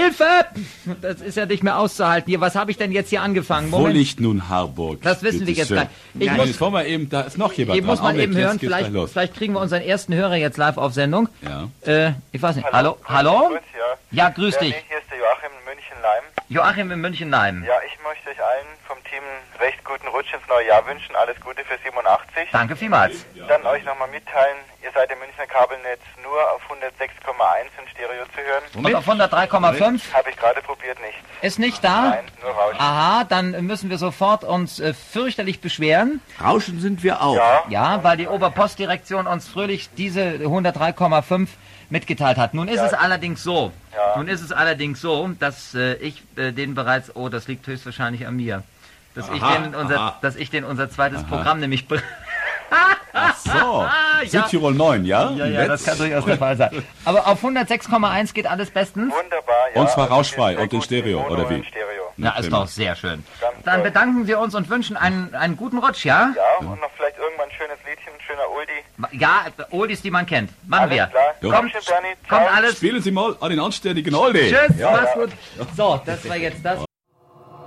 Hilfe! Das ist ja nicht mehr auszuhalten. Hier, was habe ich denn jetzt hier angefangen? Wo liegt nun Harburg? Das wissen wir jetzt gleich. Jetzt wollen wir eben, da ist noch jemand Ich muss mal eben hören, vielleicht vielleicht kriegen wir unseren ersten Hörer jetzt live auf Sendung. Ja. Ich weiß nicht. Hallo? Hallo? Grüß, Ja, grüß dich. Nee, hier ist der Joachim in München-Leim. Joachim in München-Leim. Ja, ich möchte euch allen vom Team recht guten Rutsch ins neue Jahr wünschen. Alles Gute für 87. Danke vielmals. Dann euch nochmal mitteilen, ihr seid im Münchner Kabelnetz nur auf 106,1 in Stereo zu hören. Und auf 103,5? Habe ich gerade probiert, nichts. Ist nicht da? Nein, nur Rauschen. Aha, dann müssen wir sofort uns fürchterlich beschweren. Rauschen sind wir auch. Ja, weil die Oberpostdirektion uns fröhlich diese 103,5 mitgeteilt hat. Nun ist es allerdings so, dass ich den bereits, das liegt höchstwahrscheinlich an mir, dass ich den unser zweites Programm nämlich Ach so, Südtirol 9, ja? Ja, das kann durchaus der Fall sein. Aber auf 106,1 geht alles bestens? Wunderbar, ja. Und zwar rauschfrei Sehr und in gut Stereo, Mono oder wie? in Stereo. Ja, ist doch sehr schön. Ganz Dann toll. bedanken wir uns und wünschen einen guten Rutsch, ja? Ja, und noch vielleicht irgendwann ein schönes Liedchen, ein schöner Oldie. Ja, Oldies, die man kennt. Machen Alles wir. klar. Jo. Komm schön, Bernie. Kommt Ciao. alles. Spielen Sie mal an den anständigen Oldie. Tschüss, mach's gut. So, das war jetzt das.